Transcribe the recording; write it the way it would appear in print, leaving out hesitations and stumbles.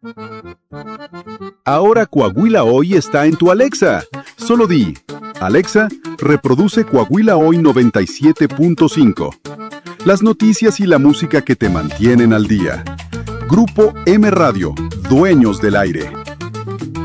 Ahora Coahuila Hoy está en tu Alexa. Solo di, Alexa, reproduce Coahuila Hoy 97.5. Las noticias y la música que te mantienen al día. Grupo M Radio, dueños del aire.